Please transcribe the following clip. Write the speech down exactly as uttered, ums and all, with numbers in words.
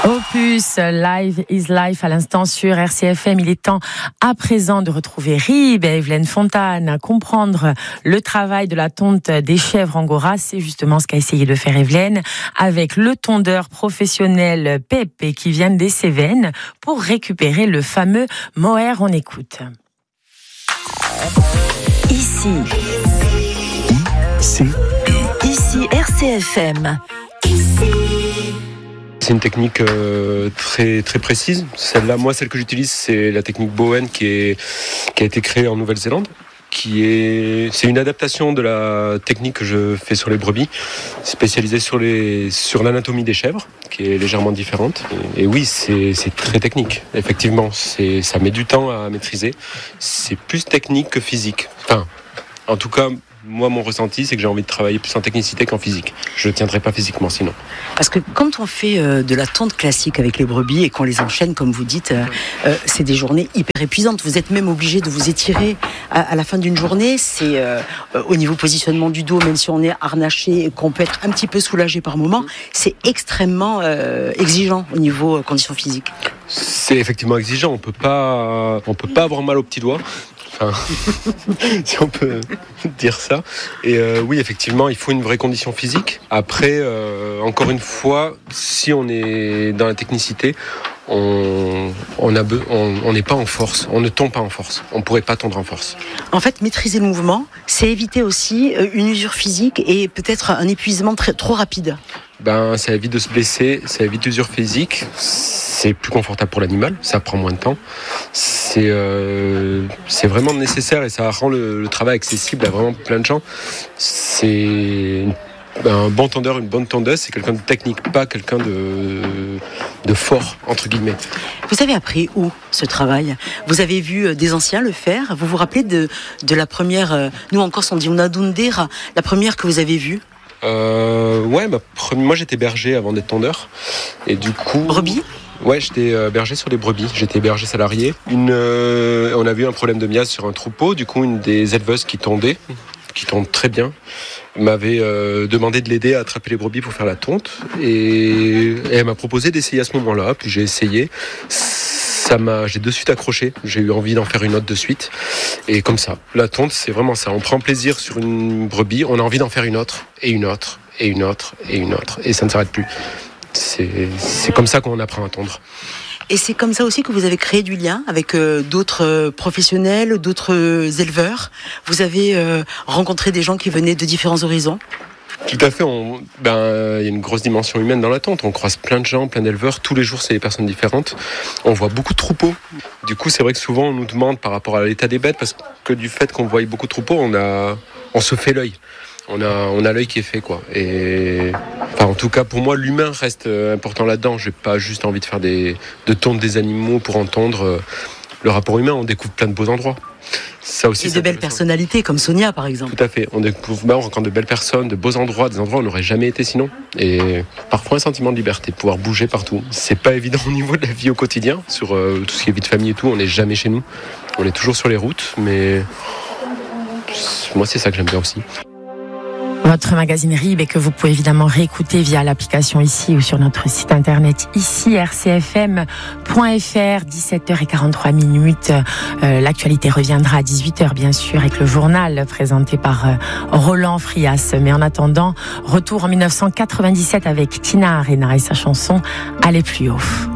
Opus, Live is Life à l'instant sur R C F M. Il est temps à présent de retrouver Rib et Evelyne Fontane, à comprendre le travail de la tonte des chèvres angora. C'est justement ce qu'a essayé de faire Evelyne avec le tondeur professionnel Pepe qui vient des Cévennes pour récupérer le fameux mohair. On écoute. Ici, ici, ici R C F M. C'est une technique euh, très très précise. Celle-là, moi, celle que j'utilise, c'est la technique Bowen qui est qui a été créée en Nouvelle-Zélande. Qui est, c'est une adaptation de la technique que je fais sur les brebis, spécialisée sur les sur l'anatomie des chèvres, qui est légèrement différente. Et, et oui, c'est c'est très technique. Effectivement, c'est ça met du temps à maîtriser. C'est plus technique que physique. Enfin, en tout cas. Moi, mon ressenti, c'est que j'ai envie de travailler plus en technicité qu'en physique. Je ne tiendrai pas physiquement sinon. Parce que quand on fait euh, de la tonte classique avec les brebis et qu'on les enchaîne, comme vous dites, euh, euh, c'est des journées hyper épuisantes. Vous êtes même obligé de vous étirer à, à la fin d'une journée. C'est euh, euh, au niveau positionnement du dos, même si on est harnaché et qu'on peut être un petit peu soulagé par moment, c'est extrêmement euh, exigeant au niveau euh, conditions physiques. C'est effectivement exigeant. On peut pas, on peut pas avoir mal aux petits doigts. Enfin, si on peut dire ça. Et euh, oui, effectivement, il faut une vraie condition physique. Après, euh, encore une fois, si on est dans la technicité, on on a on, on n'est pas en force, on ne tombe pas en force, on ne pourrait pas tondre en force. En fait, maîtriser le mouvement, c'est éviter aussi une usure physique et peut-être un épuisement très, trop rapide. Ben, ça évite de se blesser, ça évite l'usure physique, c'est plus confortable pour l'animal, ça prend moins de temps. C'est, euh, c'est vraiment nécessaire et ça rend le, le travail accessible à vraiment plein de gens. C'est un bon tondeur, une bonne tondeuse, c'est quelqu'un de technique, pas quelqu'un de, de fort, entre guillemets. Vous avez appris où ce travail ? Vous avez vu des anciens le faire ? Vous vous rappelez de, de la première, nous en Corse on dit una dundera, la première que vous avez vue ? Euh, ouais, bah, moi j'étais berger avant d'être tondeur. Et du coup. Brebis ? Ouais, j'étais euh, berger sur les brebis. J'étais berger salarié. Une, euh, on a vu un problème de miase sur un troupeau. Du coup, une des éleveuses qui tondait, qui tonde très bien, m'avait euh, demandé de l'aider à attraper les brebis pour faire la tonte. Et, et elle m'a proposé d'essayer à ce moment-là. Puis j'ai essayé. Ça m'a, j'ai de suite accroché. J'ai eu envie d'en faire une autre de suite. Et comme ça, la tonte, c'est vraiment ça. On prend plaisir sur une brebis, on a envie d'en faire une autre, et une autre, et une autre, et une autre. Et ça ne s'arrête plus. C'est, c'est comme ça qu'on apprend à tondre. Et c'est comme ça aussi que vous avez créé du lien avec euh, d'autres euh, professionnels, d'autres euh, éleveurs. Vous avez euh, rencontré des gens qui venaient de différents horizons. Tout à fait. On, ben, il y a une grosse dimension humaine dans la tonte. On croise plein de gens, plein d'éleveurs. Tous les jours, c'est des personnes différentes. On voit beaucoup de troupeaux. Du coup, c'est vrai que souvent, on nous demande par rapport à l'état des bêtes, parce que du fait qu'on voit beaucoup de troupeaux, on a, on se fait l'œil. On a, on a l'œil qui est fait, quoi. Et, enfin, en tout cas, pour moi, l'humain reste important là-dedans. J'ai pas juste envie de faire des, de tondre des animaux pour entendre le rapport humain. On découvre plein de beaux endroits. Ça aussi, et de belles personnalités, comme Sonia, par exemple. Tout à fait. On découvre, bah, on rencontre de belles personnes, de beaux endroits, des endroits où on n'aurait jamais été sinon. Et parfois un sentiment de liberté, de pouvoir bouger partout. C'est pas évident au niveau de la vie au quotidien, sur euh, tout ce qui est vie de famille et tout. On n'est jamais chez nous. On est toujours sur les routes, mais moi, c'est ça que j'aime bien aussi. Votre magazine Rib et que vous pouvez évidemment réécouter via l'application ici ou sur notre site internet ici r c f m point f r. dix-sept heures quarante-trois minutes. Euh, l'actualité reviendra à dix-huit heures bien sûr avec le journal présenté par euh, Roland Frias. Mais en attendant, retour en dix-neuf cent quatre-vingt-dix-sept avec Tina Arena et sa chanson Aller plus haut.